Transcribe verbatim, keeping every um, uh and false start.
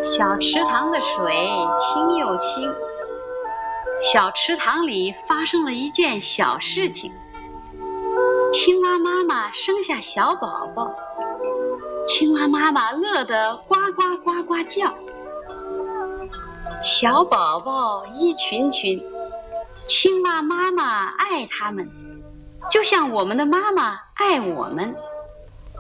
小池塘的水清又清，小池塘里发生了一件小事情。青蛙妈妈生下小宝宝，青蛙妈妈乐得呱呱呱呱叫。小宝宝一群群，青蛙妈妈爱它们，就像我们的妈妈爱我们。